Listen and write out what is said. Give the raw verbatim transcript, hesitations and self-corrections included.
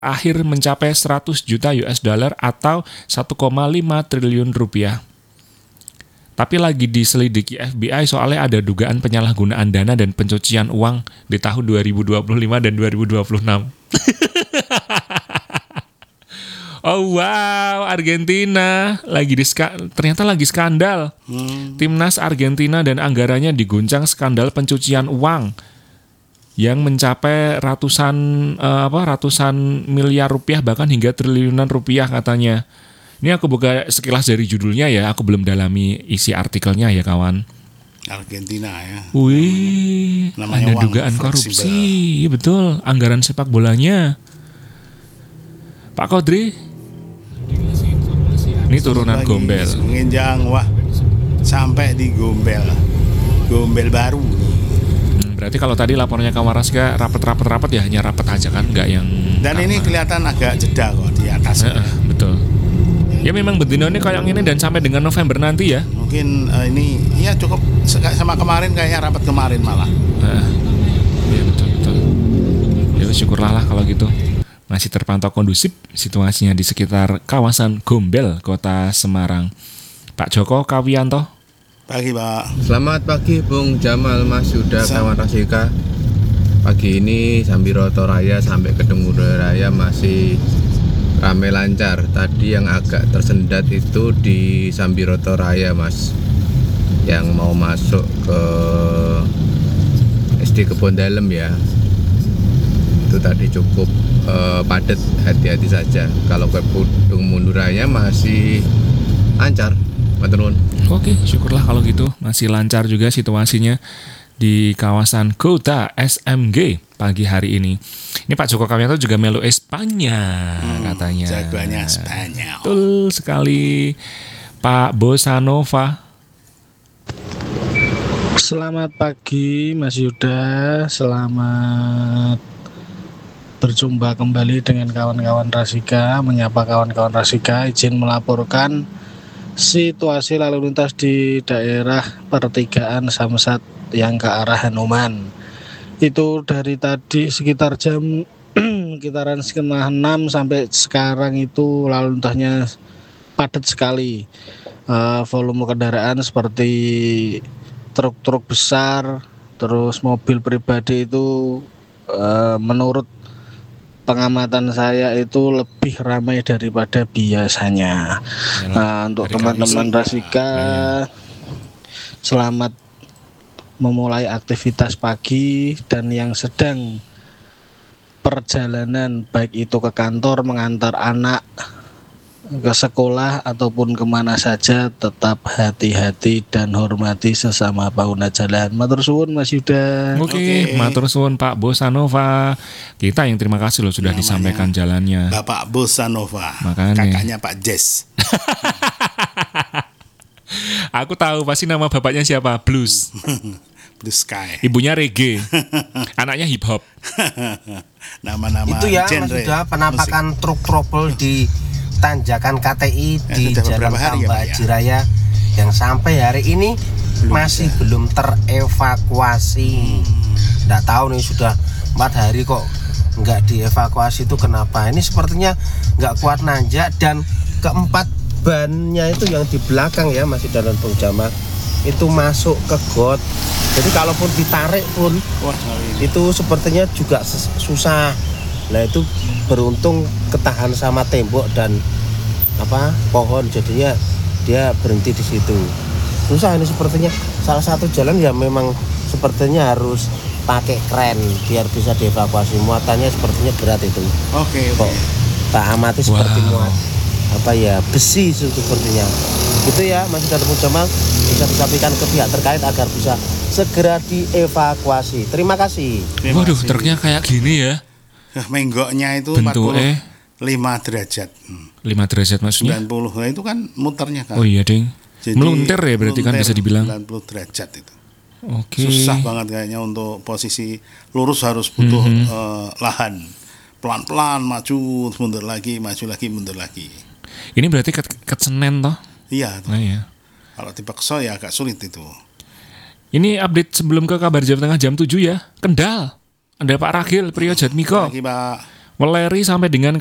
akhir mencapai seratus juta U S dollar atau satu koma lima triliun rupiah. Tapi lagi diselidiki F B I soalnya ada dugaan penyalahgunaan dana dan pencucian uang di tahun dua ribu dua puluh lima dan dua ribu dua puluh enam. Oh wow, Argentina lagi di ternyata lagi skandal. Hmm. Timnas Argentina dan anggarannya diguncang skandal pencucian uang yang mencapai ratusan uh, apa ratusan miliar rupiah bahkan hingga triliunan rupiah katanya. Ini aku buka sekilas dari judulnya ya, aku belum dalami isi artikelnya ya kawan. Argentina ya. Wih, namanya ada dugaan korupsi, iya betul, anggaran sepak bolanya. Pak Kodri, ini turunan Gombel. Menginjang wah sampai di Gombel, Gombel baru. Hmm, berarti kalau tadi laporannya kawan Rasga rapet-rapet-rapet ya hanya rapet aja kan, nggak yang. Dan ini kelihatan agak jeda kok di atas. Uh, uh, betul. Ya memang betina ini kayak ini dan sampai dengan November nanti ya. Mungkin uh, ini ya cukup sama kemarin kayaknya rapat kemarin malah. Nah, ya betul betul. Ya syukurlah lah kalau gitu. Masih terpantau kondusif situasinya di sekitar kawasan Gombel, Kota Semarang. Pak Joko Kawianto. Pagi Pak. Selamat pagi Bung Jamal, Mas Yuda, kawan Rasika. Pagi ini Sambiroto Raya sampai Kedung Raya masih ramai lancar. Tadi yang agak tersendat itu di Sambiroto Raya Mas, yang mau masuk ke S D Kebon Dalem ya, itu tadi cukup uh, padat, hati-hati saja. Kalau ke Kedung Mundur Raya masih lancar, maturnuwun. Oke, syukurlah kalau gitu masih lancar juga situasinya di kawasan Kota S M G pagi hari ini. Ini Pak Joko Kawianto juga melu Espanya hmm, katanya. Jagoannya Spanyol. Betul sekali. Pak Bosanova. Selamat pagi Mas Yuda. Selamat berjumpa kembali dengan kawan-kawan Rasika. Menyapa kawan-kawan Rasika, izin melaporkan situasi lalu lintas di daerah pertigaan Samsat yang ke arah Hanuman. Itu dari tadi sekitar jam sekitaran setengah enam sampai sekarang itu lalu lintasnya padat sekali. Uh, volume kendaraan seperti truk-truk besar, terus mobil pribadi itu uh, menurut pengamatan saya itu lebih ramai daripada biasanya. Nah, untuk teman-teman Rasika, selamat memulai aktivitas pagi, dan yang sedang perjalanan baik itu ke kantor, mengantar anak ke sekolah ataupun kemana saja, tetap hati-hati dan hormati sesama pengguna jalan. Matur suwun Mas Yuda. Oke, okay, matur suwun Pak Bosanova. Kita yang terima kasih loh sudah namanya disampaikan jalannya. Bapak Bosanova. Makanya. Kakaknya Pak Jess. Aku tahu pasti nama bapaknya siapa, Blues. Blue Sky. Ibunya reggae. Anaknya hip hop. Nama-nama itu ya genre, Mas Yuda, penampakan musik. Truk trouble di tanjakan K T I ya, di Jalan Tambah Haji Raya yang sampai hari ini belum masih bisa. belum terevakuasi. Nggak tahu nih, sudah empat hari kok nggak dievakuasi, itu kenapa? Ini sepertinya nggak kuat nanjak, dan keempat bannya itu yang di belakang ya masih dalam Bung Jamal itu masuk ke got. Jadi kalaupun ditarik pun wah, itu sepertinya juga susah. Nah itu beruntung ketahan sama tembok dan apa pohon, jadinya dia berhenti di situ. Susah ini sepertinya. Salah satu jalan ya memang sepertinya harus pakai kren biar bisa dievakuasi. Muatannya sepertinya berat itu. Oke. Okay, kok okay. tak amati seperti wow. muat apa ya besi sepertinya. Gitu ya Mas Yuda Jamal, bisa disampaikan ke pihak terkait agar bisa segera dievakuasi. Terima kasih. Terima Waduh, kasih. Truknya kayak gini ya. Menggoknya itu bentuk empat puluh lima derajat. lima derajat maksudnya? sembilan puluh. Nah itu kan muternya kan. Oh iya, Ding. Jadi melunter ya berarti kan bisa dibilang. sembilan puluh derajat itu. Oke. Okay. Susah banget kayaknya untuk posisi lurus, harus butuh mm-hmm. uh, lahan. Pelan-pelan maju, mundur lagi, maju lagi, mundur lagi. Ini berarti ke, ke Senen toh? Iya. Toh. Nah, iya. Kalau dipaksa ya agak sulit itu. Ini update sebelum ke kabar jam tengah jam tujuh ya. Kendal. Ada Pak Ragil, Priyo Jatmiko. Pagi Pak. Weleri sampai dengan